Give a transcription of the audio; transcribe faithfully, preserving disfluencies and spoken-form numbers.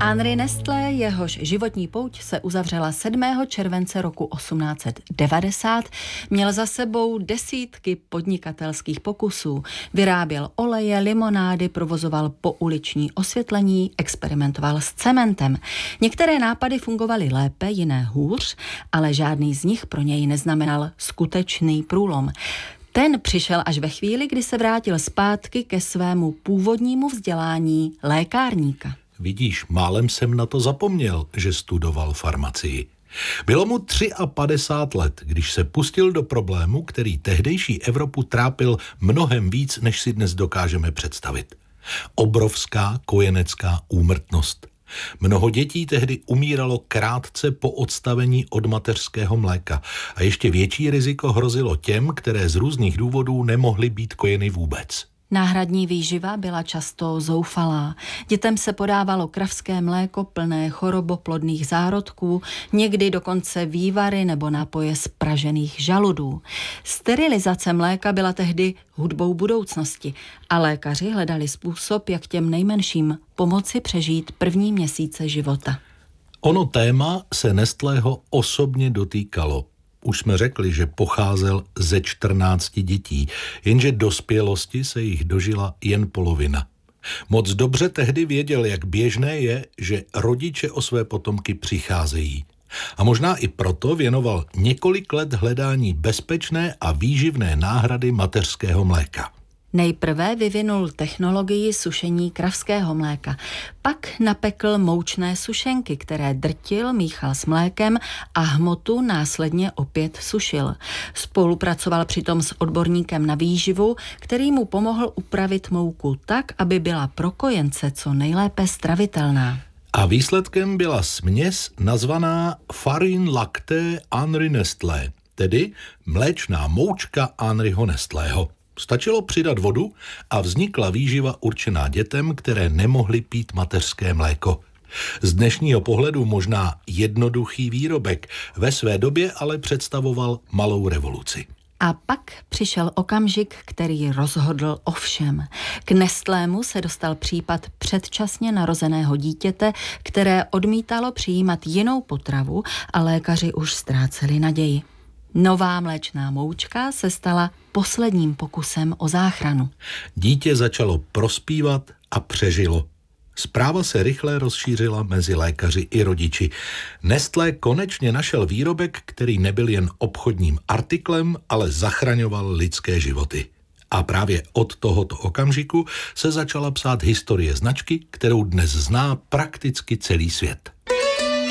Henri Nestlé, jehož životní pouť se uzavřela sedmého července roku osmnáct set devadesát, měl za sebou desítky podnikatelských pokusů. Vyráběl oleje, limonády, provozoval pouliční osvětlení, experimentoval s cementem. Některé nápady fungovaly lépe, jiné hůř, ale žádný z nich pro něj neznamenal skutečný průlom. Ten přišel až ve chvíli, kdy se vrátil zpátky ke svému původnímu vzdělání lékárníka. Vidíš, málem jsem na to zapomněl, že studoval farmacii. Bylo mu padesát tři let, když se pustil do problému, který tehdejší Evropu trápil mnohem víc, než si dnes dokážeme představit. Obrovská kojenecká úmrtnost. Mnoho dětí tehdy umíralo krátce po odstavení od mateřského mléka a ještě větší riziko hrozilo těm, které z různých důvodů nemohly být kojeny vůbec. Náhradní výživa byla často zoufalá. Dětem se podávalo kravské mléko plné choroboplodných zárodků, někdy dokonce vývary nebo nápoje z pražených žaludů. Sterilizace mléka byla tehdy hudbou budoucnosti a lékaři hledali způsob, jak těm nejmenším pomoci přežít první měsíce života. Ono téma se Nestlého osobně dotýkalo. Už jsme řekli, že pocházel ze čtrnácti dětí, jenže dospělosti se jich dožila jen polovina. Moc dobře tehdy věděl, jak běžné je, že rodiče o své potomky přicházejí. A možná i proto věnoval několik let hledání bezpečné a výživné náhrady mateřského mléka. Nejprve vyvinul technologii sušení kravského mléka, pak napekl moučné sušenky, které drtil, míchal s mlékem a hmotu následně opět sušil. Spolupracoval přitom s odborníkem na výživu, který mu pomohl upravit mouku tak, aby byla pro kojence co nejlépe stravitelná. A výsledkem byla směs nazvaná Farine lactée Henri Nestlé, tedy mléčná moučka Henriho Nestlého. Stačilo přidat vodu a vznikla výživa určená dětem, které nemohly pít mateřské mléko. Z dnešního pohledu možná jednoduchý výrobek, ve své době ale představoval malou revoluci. A pak přišel okamžik, který rozhodl o všem. K Nestlému se dostal případ předčasně narozeného dítěte, které odmítalo přijímat jinou potravu a lékaři už ztráceli naději. Nová mléčná moučka se stala posledním pokusem o záchranu. Dítě začalo prospívat a přežilo. Zpráva se rychle rozšířila mezi lékaři i rodiči. Nestlé konečně našel výrobek, který nebyl jen obchodním artiklem, ale zachraňoval lidské životy. A právě od tohoto okamžiku se začala psát historie značky, kterou dnes zná prakticky celý svět.